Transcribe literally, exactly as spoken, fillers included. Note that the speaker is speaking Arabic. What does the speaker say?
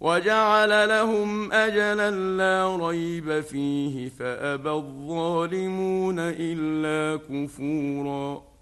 وجعل لهم أجلا لا ريب فيه فأبى الظالمون إلا كفورا